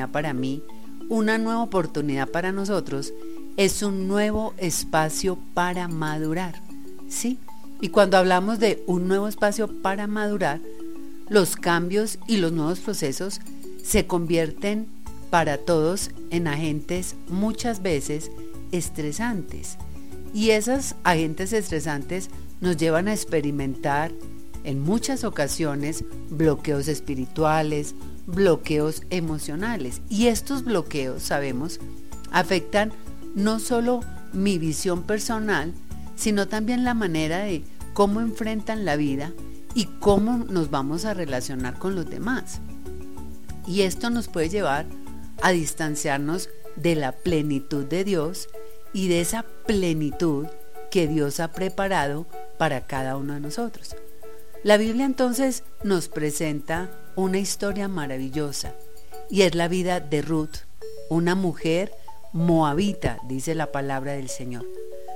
oportunidad para mí, una nueva oportunidad para nosotros, es un nuevo espacio para madurar, ¿sí? Y cuando hablamos de un nuevo espacio para madurar, los cambios y los nuevos procesos se convierten para todos en agentes muchas veces estresantes. Y esos agentes estresantes nos llevan a experimentar en muchas ocasiones bloqueos espirituales, bloqueos emocionales. Y estos bloqueos, sabemos, afectan no solo mi visión personal, sino también la manera de cómo enfrentan la vida y cómo nos vamos a relacionar con los demás. Y esto nos puede llevar a distanciarnos de la plenitud de Dios y de esa plenitud que Dios ha preparado para cada uno de nosotros. La Biblia entonces nos presenta una historia maravillosa y es la vida de Ruth, una mujer moabita, dice la palabra del Señor.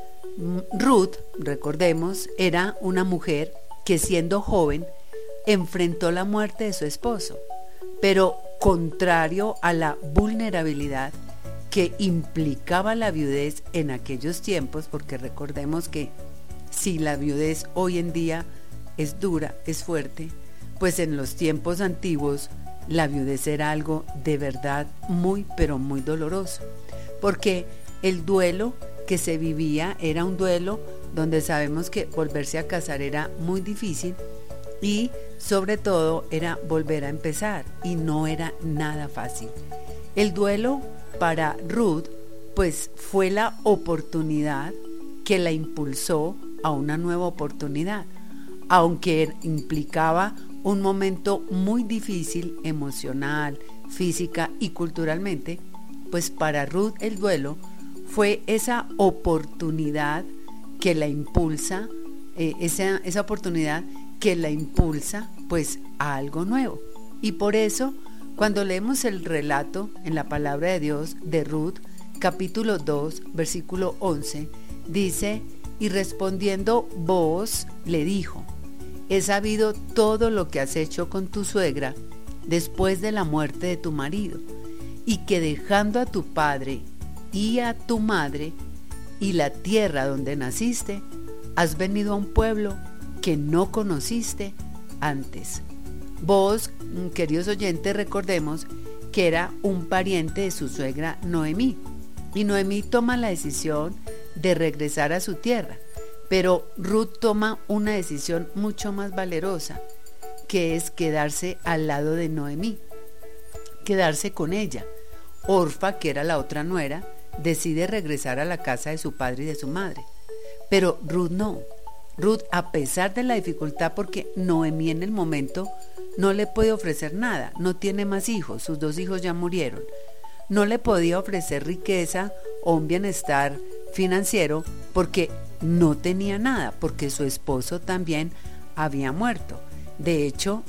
Ruth, recordemos, era una mujer que siendo joven enfrentó la muerte de su esposo, pero contrario a la vulnerabilidad que implicaba la viudez en aquellos tiempos, porque recordemos que si la viudez hoy en día es dura, es fuerte, pues en los tiempos antiguos la viudez era algo de verdad muy, pero muy doloroso, porque el duelo que se vivía era un duelo donde sabemos que volverse a casar era muy difícil y sobre todo era volver a empezar y no era nada fácil. El duelo para Ruth pues fue la oportunidad que la impulsó a una nueva oportunidad, aunque implicaba un momento muy difícil emocional, física y culturalmente, pues para Ruth el duelo fue esa oportunidad que la impulsa, esa oportunidad que la impulsa pues a algo nuevo. Y por eso cuando leemos el relato en la palabra de Dios de Ruth, capítulo 2, versículo 11, dice: y respondiendo Booz le dijo: he sabido todo lo que has hecho con tu suegra después de la muerte de tu marido, y que dejando a tu padre y a tu madre y la tierra donde naciste, has venido a un pueblo que no conociste antes. Booz, queridos oyentes, recordemos que era un pariente de su suegra Noemí, y Noemí toma la decisión de regresar a su tierra, pero Ruth toma una decisión mucho más valerosa, que es quedarse al lado de Noemí, quedarse con ella. Orfa, que era la otra nuera, decide regresar a la casa de su padre y de su madre, pero Ruth no. Ruth, a pesar de la dificultad, porque Noemí en el momento no le puede ofrecer nada, no tiene más hijos, sus 2 hijos ya murieron, no le podía ofrecer riqueza o un bienestar financiero porque no tenía nada, porque su esposo también había muerto. De hecho,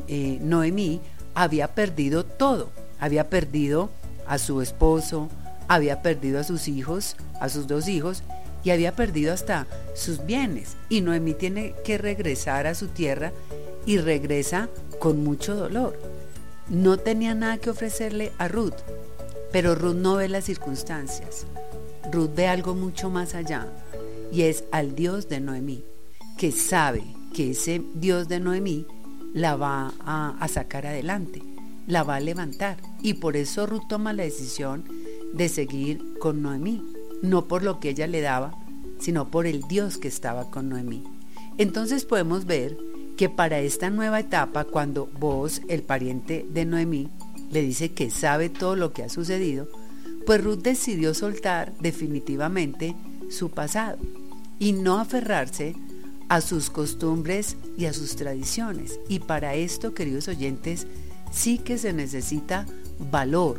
Noemí había perdido todo, había perdido a su esposo, había perdido a sus hijos, a sus 2 hijos, y había perdido hasta sus bienes. Y Noemí tiene que regresar a su tierra y regresa con mucho dolor. No tenía nada que ofrecerle a Ruth, pero Ruth no ve las circunstancias. Ruth ve algo mucho más allá, y es al Dios de Noemí, que sabe que ese Dios de Noemí la va a sacar adelante, la va a levantar, y por eso Ruth toma la decisión de seguir con Noemí, no por lo que ella le daba, sino por el Dios que estaba con Noemí. Entonces podemos ver que para esta nueva etapa, cuando Booz, el pariente de Noemí, le dice que sabe todo lo que ha sucedido, pues Ruth decidió soltar definitivamente su pasado y no aferrarse a sus costumbres y a sus tradiciones. Y para esto, queridos oyentes, sí que se necesita valor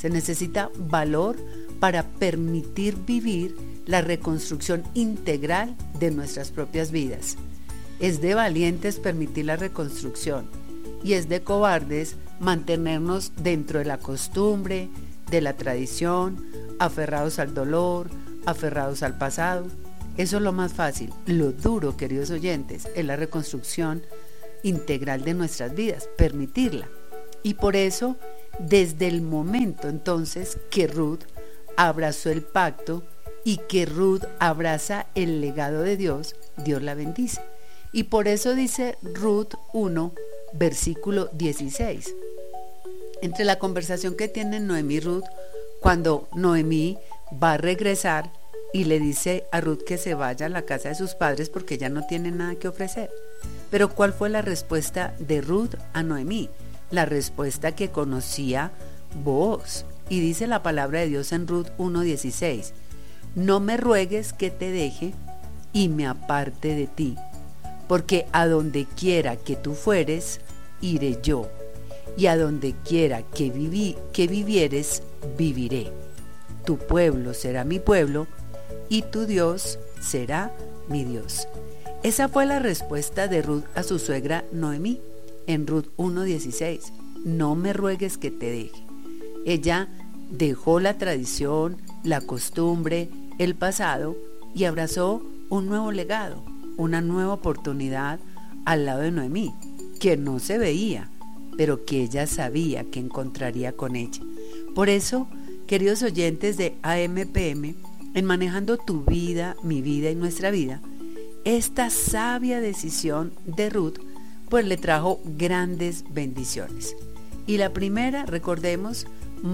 para permitir vivir la reconstrucción integral de nuestras propias vidas. Es de valientes permitir la reconstrucción y es de cobardes mantenernos dentro de la costumbre, de la tradición, aferrados al dolor, aferrados al pasado. Eso es lo más fácil. Lo duro, queridos oyentes, es la reconstrucción integral de nuestras vidas, permitirla. Y por eso desde el momento entonces que Ruth abrazó el pacto y que Ruth abraza el legado de Dios, Dios la bendice. Y por eso dice Ruth 1, versículo 16. Entre la conversación que tienen Noemí y Ruth, cuando Noemí va a regresar y le dice a Ruth que se vaya a la casa de sus padres porque ya no tiene nada que ofrecer. Pero ¿cuál fue la respuesta de Ruth a Noemí? La respuesta que conocía Booz. Y dice la palabra de Dios en Ruth 1:16: no me ruegues que te deje y me aparte de ti, porque a donde quiera que tú fueres, iré yo, y a donde quiera que vivieres, viviré. Tu pueblo será mi pueblo, y tu Dios será mi Dios. Esa fue la respuesta de Ruth a su suegra Noemí en Ruth 1:16. No me ruegues que te deje. Ella dejó la tradición, la costumbre, el pasado y abrazó un nuevo legado, una nueva oportunidad al lado de Noemí, que no se veía, pero que ella sabía que encontraría con ella. Por eso, queridos oyentes de AMPM, en Manejando tu vida, mi vida y nuestra vida, esta sabia decisión de Ruth pues le trajo grandes bendiciones. Y la primera, recordemos,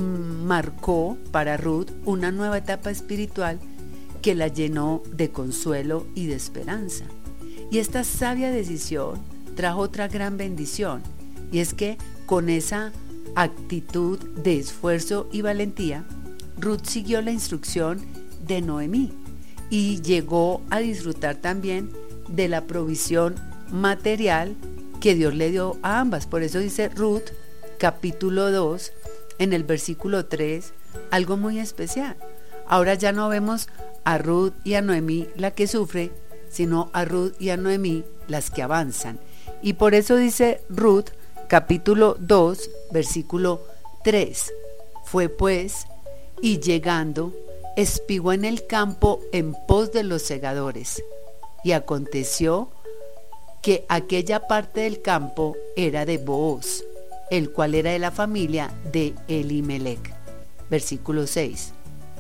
marcó para Ruth una nueva etapa espiritual que la llenó de consuelo y de esperanza. Y esta sabia decisión trajo otra gran bendición, y es que con esa actitud de esfuerzo y valentía, Ruth siguió la instrucción de Noemí y llegó a disfrutar también de la provisión material que Dios le dio a ambas. Por eso dice Ruth capítulo 2 en el versículo 3 algo muy especial. Ahora ya no vemos a Ruth y a Noemí la que sufre, sino a Ruth y a Noemí las que avanzan. Y por eso dice Ruth capítulo 2 versículo 3: fue pues, y llegando, espigó en el campo en pos de los segadores, y aconteció que aquella parte del campo era de Booz, el cual era de la familia de Elimelec. Versículo 6: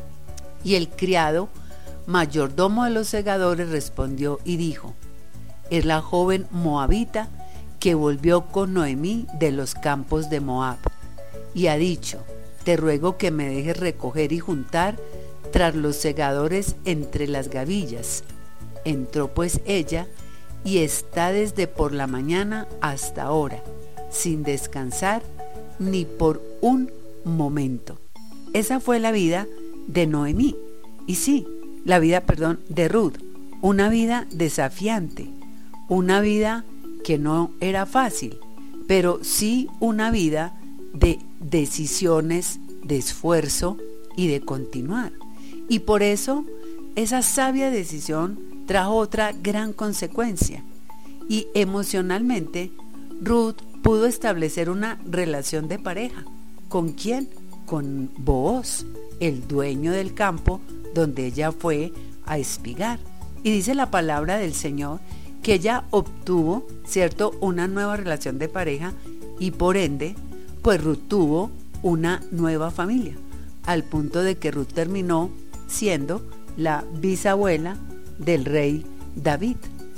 y el criado mayordomo de los segadores respondió y dijo: es la joven moabita que volvió con Noemí de los campos de Moab, y ha dicho: te ruego que me dejes recoger y juntar tras los segadores entre las gavillas. Entró pues ella y está desde por la mañana hasta ahora, sin descansar ni por un momento. Esa fue la vida de Noemí, y sí, la vida, de Ruth, una vida desafiante, una vida que no era fácil, pero sí una vida de decisiones, de esfuerzo y de continuar. Y por eso esa sabia decisión trajo otra gran consecuencia, y emocionalmente Ruth pudo establecer una relación de pareja. ¿Con quién? Con Booz, el dueño del campo donde ella fue a espigar. Y dice la palabra del Señor que ella obtuvo, ¿cierto?, una nueva relación de pareja, y por ende, pues Ruth tuvo una nueva familia, al punto de que Ruth terminó siendo la bisabuela del rey David.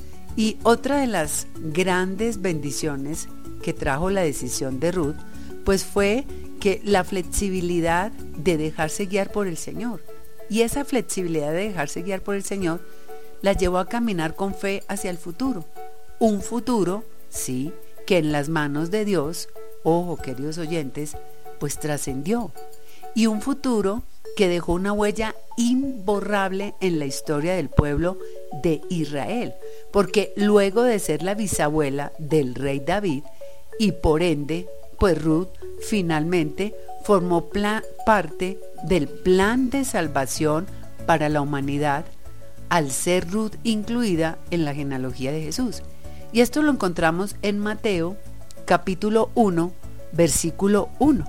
Y otra de las grandes bendiciones que trajo la decisión de Ruth, pues fue que la flexibilidad de dejarse guiar por el Señor. Y esa flexibilidad de dejarse guiar por el Señor la llevó a caminar con fe hacia el futuro. Un futuro, sí, que en las manos de Dios, ojo queridos oyentes, pues trascendió. Y un futuro que dejó una huella imborrable en la historia del pueblo de Israel, porque luego de ser la bisabuela del rey David, y por ende, pues Ruth finalmente formó parte del plan de salvación para la humanidad, al ser Ruth incluida en la genealogía de Jesús. Y esto lo encontramos en Mateo capítulo 1, versículo 1.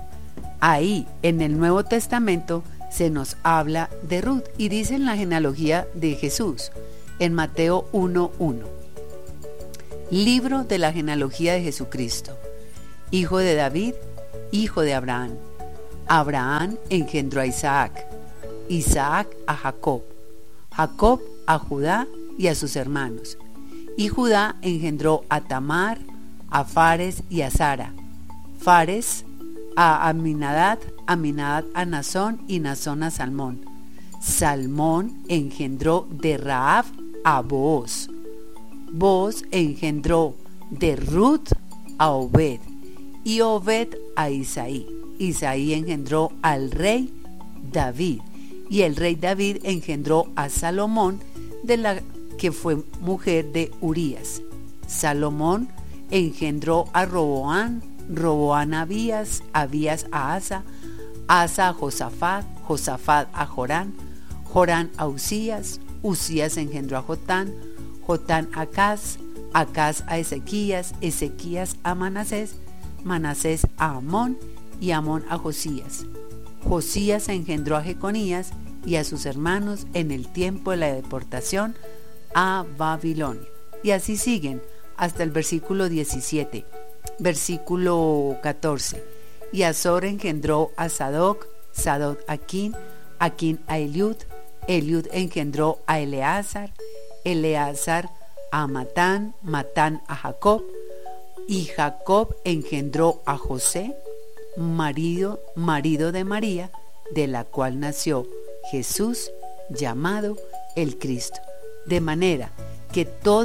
Ahí en el Nuevo Testamento se nos habla de Ruth, y dice en la genealogía de Jesús, en Mateo 1:1: libro de la genealogía de Jesucristo, hijo de David, hijo de Abraham. Abraham engendró a Isaac, Isaac a Jacob, Jacob a Judá y a sus hermanos. Y Judá engendró a Tamar, a Fares y a Zara, Fares a Aminadab, Aminadab a Nazón y Nazón a Salmón. Salmón engendró de Rahab a Booz, Booz engendró de Ruth a Obed, y Obed a Isaí. Isaí engendró al rey David, y el rey David engendró a Salomón, de la que fue mujer de Urías. Salomón engendró a Roboán, Roboán a Abías, Abías a Asa, Asa a Josafat, Josafat a Jorán, Jorán a Usías, Usías engendró a Jotán, Jotán a Acaz, Acaz a Ezequías, Ezequías a Manasés, Manasés a Amón y Amón a Josías. Josías engendró a Jeconías y a sus hermanos en el tiempo de la deportación a Babilonia. Y así siguen hasta el versículo 17. Versículo 14. Y Azor engendró a Sadoc, Sadoc a Aquín, Aquín a Eliud, Eliud engendró a Eleazar, Eleazar a Matán, Matán a Jacob, y Jacob engendró a José, marido de María, de la cual nació Jesús, llamado el Cristo. De manera que todo